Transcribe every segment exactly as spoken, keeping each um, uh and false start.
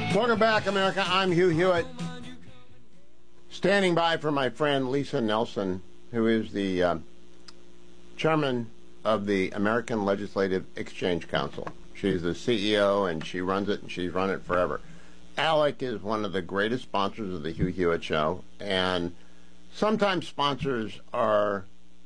Welcome back, America. I'm Hugh Hewitt, standing by for my friend Lisa Nelson, who is the uh, chairman of the American Legislative Exchange Council. She's the C E O, and she runs it, and she's run it forever. Alec is one of the greatest sponsors of the Hugh Hewitt Show, and sometimes sponsors are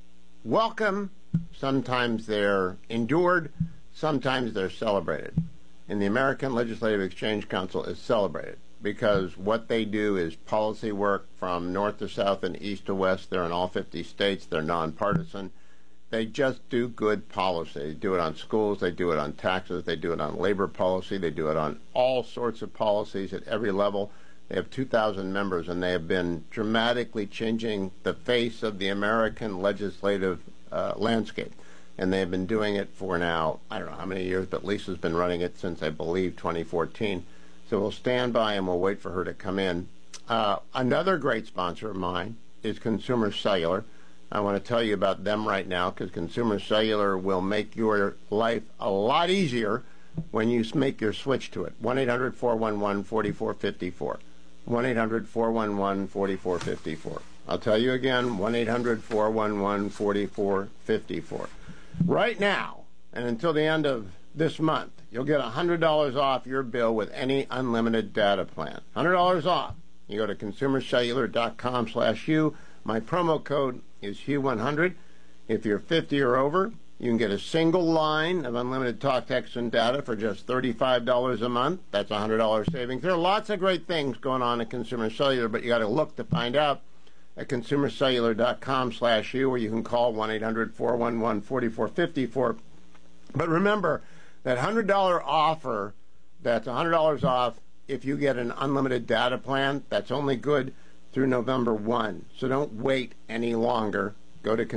welcome, sometimes they're endured, sometimes they're celebrated. And the American Legislative Exchange Council is celebrated because what they do is policy work from north to south and east to west. They're in all fifty states. They're nonpartisan. They just do good policy. They do it on schools. They do it on taxes. They do it on labor policy. They do it on all sorts of policies at every level. They have two thousand members, and they have been dramatically changing the face of the American legislative uh, landscape. And they've been doing it for now, I don't know how many years, but Lisa's been running it since, I believe, twenty fourteen. So we'll stand by and we'll wait for her to come in. Uh, another great sponsor of mine is Consumer Cellular. I want to tell you about them right now because Consumer Cellular will make your life a lot easier when you make your switch to it. one eight hundred four one one four four five four. one eight hundred four one one four four five four. I'll tell you again, one eight hundred four one one four four five four. Right now, and until the end of this month, you'll get one hundred dollars off your bill with any unlimited data plan. one hundred dollars off. You go to consumercellular.com slash Hugh. My promo code is Hugh one hundred. If you're fifty or over, you can get a single line of unlimited talk, text, and data for just thirty-five dollars a month. That's one hundred dollars savings. There are lots of great things going on at Consumer Cellular, but you got to look to find out at consumercellular.com slash Hugh, or you can call one eight hundred four one one four four five four. But remember, that one hundred dollars offer, that's one hundred dollars off if you get an unlimited data plan. That's only good through November first. So don't wait any longer. Go to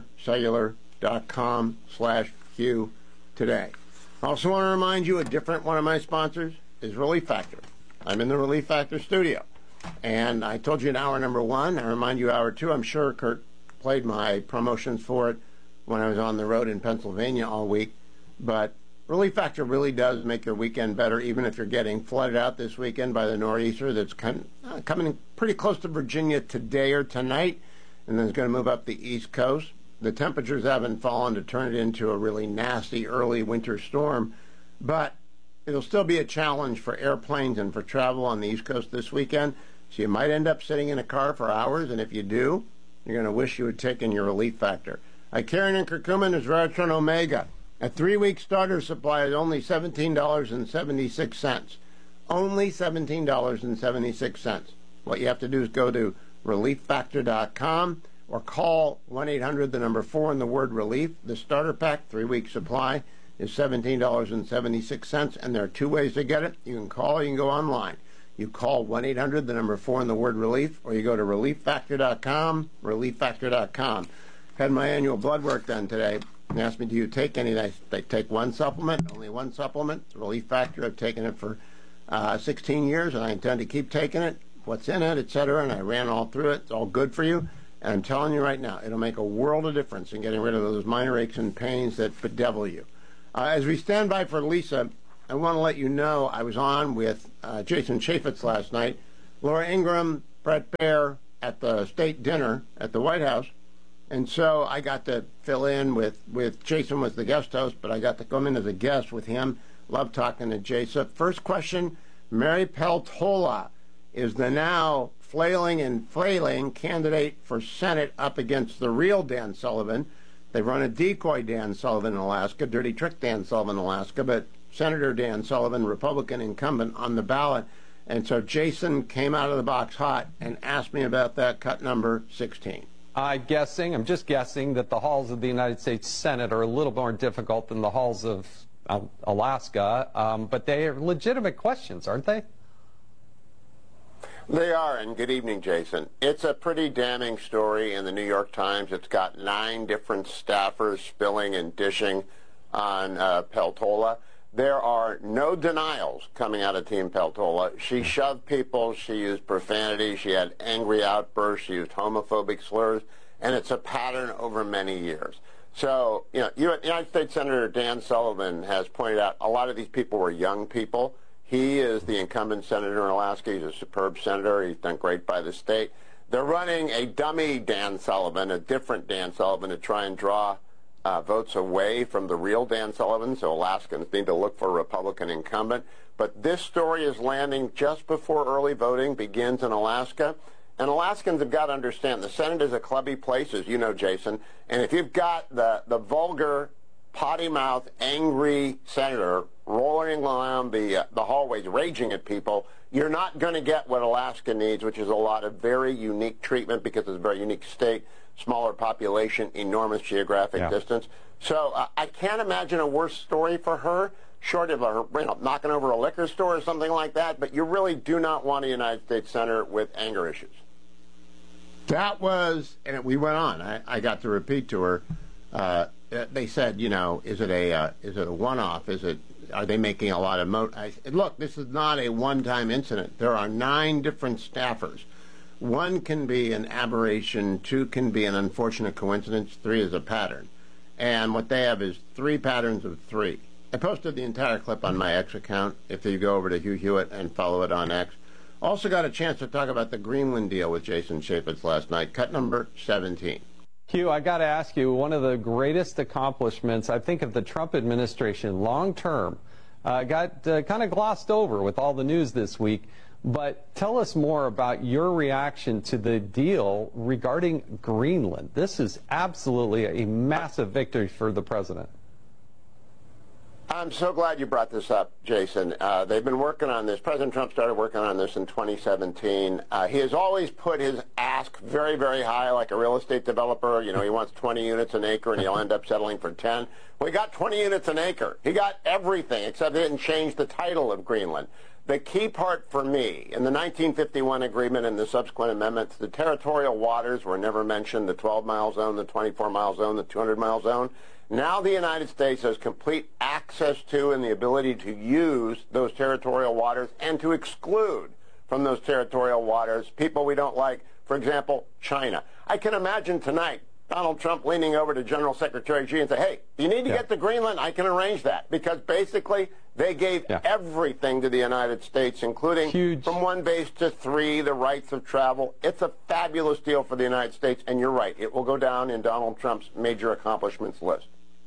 consumercellular.com slash Hugh today. I also want to remind you a different one of my sponsors is Relief Factor. I'm in the Relief Factor studio. And I told you in hour number one, I remind you hour two, I'm sure Kurt played my promotions for it when I was on the road in Pennsylvania all week. But Relief Factor really does make your weekend better, even if you're getting flooded out this weekend by the nor'easter that's come, uh, coming pretty close to Virginia today or tonight, and then it's going to move up the East Coast. The temperatures haven't fallen to turn it into a really nasty early winter storm, but it'll still be a challenge for airplanes and for travel on the East Coast this weekend. So you might end up sitting in a car for hours, and if you do, you're going to wish you had taken your Relief Factor. Icarian and curcumin is Veratron Omega. A three-week starter supply is only seventeen dollars and seventy-six cents. Only seventeen dollars and seventy-six cents. What you have to do is go to relief factor dot com or call one eight hundred, the number four, and the word relief. The starter pack, three-week supply, is seventeen dollars and seventy-six cents, and there are two ways to get it. You can call or you can go online. You call one eight hundred, the number four, and the word relief, or you go to relief factor dot com, relief factor dot com. Had my annual blood work done today. And asked me, do you take any? I take one supplement, only one supplement, Relief Factor. I've taken it for uh, sixteen years, and I intend to keep taking it, what's in it, et cetera, and I ran all through it. It's all good for you. And I'm telling you right now, it'll make a world of difference in getting rid of those minor aches and pains that bedevil you. Uh, as we stand by for Lisa, I want to let you know I was on with uh, Jason Chaffetz last night, Laura Ingraham, Brett Baer at the state dinner at the White House. And so I got to fill in with, with Jason was the guest host, but I got to come in as a guest with him. Love talking to Jason. First question, Mary Peltola is the now flailing and flailing candidate for Senate up against the real Dan Sullivan. They run a decoy Dan Sullivan in Alaska, dirty trick Dan Sullivan in Alaska, but Senator Dan Sullivan, Republican incumbent, on the ballot. And so Jason came out of the box hot and asked me about that cut number sixteen. I'm guessing, I'm just guessing, that the halls of the United States Senate are a little more difficult than the halls of uh, Alaska, um, but they are legitimate questions, aren't they? They are, and good evening, Jason. It's a pretty damning story in the New York Times. It's got nine different staffers spilling and dishing on uh, Peltola. There are no denials coming out of Team Peltola. She shoved people. She used profanity. She had angry outbursts. She used homophobic slurs. And it's a pattern over many years. So, you know, United States Senator Dan Sullivan has pointed out a lot of these people were young people. He is the incumbent senator in Alaska. He's a superb senator. He's done great by the state. They're running a dummy Dan Sullivan, a different Dan Sullivan, to try and draw uh, votes away from the real Dan Sullivan, so Alaskans need to look for a Republican incumbent. But this story is landing just before early voting begins in Alaska. And Alaskans have got to understand the Senate is a clubby place, as you know, Jason. And if you've got the, the vulgar, potty-mouthed, angry senator rolling around the, uh, the hallways, raging at people, you're not going to get what Alaska needs, which is a lot of very unique treatment because it's a very unique state, smaller population, enormous geographic yeah. distance. So uh, I can't imagine a worse story for her, short of her, you know, knocking over a liquor store or something like that. But you really do not want a United States senator with anger issues. That was, and we went on. I, I got to repeat to her. Uh, they said, you know, is it a uh, is it a one-off? Is it are they making a lot of mo? I said, look, this is not a one-time incident. There are nine different staffers. One can be an aberration. Two can be an unfortunate coincidence. Three is a pattern. And what they have is three patterns of three. I posted the entire clip on my X account. If you go over to Hugh Hewitt and follow it on X. Also got a chance to talk about the Greenland deal with Jason Chaffetz last night. Cut number seventeen. Hugh, I got to ask you, one of the greatest accomplishments, I think, of the Trump administration long term uh, got uh, kind of glossed over with all the news this week. But tell us more about your reaction to the deal regarding Greenland. This is absolutely a massive victory for the president. I'm so glad you brought this up, Jason. Uh, they've been working on this. President Trump started working on this in twenty seventeen. Uh, he has always put his ask very, very high, like a real estate developer. You know, he wants twenty units an acre, and he'll end up settling for ten. Well, he got twenty units an acre. He got everything, except they didn't change the title of Greenland. The key part for me, in the nineteen fifty-one agreement and the subsequent amendments, the territorial waters were never mentioned, the twelve-mile zone, the twenty-four-mile zone, the two hundred-mile zone. Now the United States has complete access to and the ability to use those territorial waters and to exclude from those territorial waters people we don't like, for example, China. I can imagine tonight Donald Trump leaning over to General Secretary Xi and say, hey, you need to yeah. get to Greenland, I can arrange that. Because basically they gave yeah. everything to the United States, including Huge. from one base to three, the rights of travel. It's a fabulous deal for the United States, and you're right, it will go down in Donald Trump's major accomplishments list.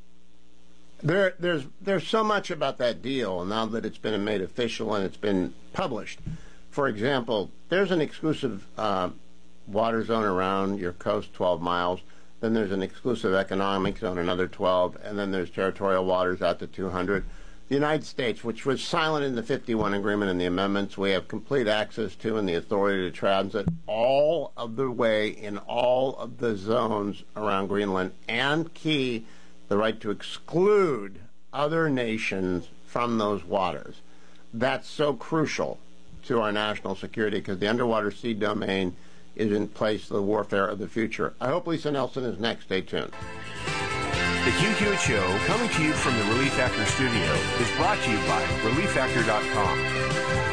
There, there's there's so much about that deal now that it's been made official and it's been published. For example, there's an exclusive uh, water zone around your coast, twelve miles. Then there's an exclusive economic zone, another twelve, and then there's territorial waters out to two hundred. The United States, which was silent in the fifty-one agreement and the amendments, we have complete access to and the authority to transit all of the way in all of the zones around Greenland, and key, the right to exclude other nations from those waters. That's so crucial to our national security because the underwater sea domain is in place for the warfare of the future. I hope Lisa Nelson is next. Stay tuned. The Hugh Hewitt Show, coming to you from the Relief Factor studio, is brought to you by relief factor dot com.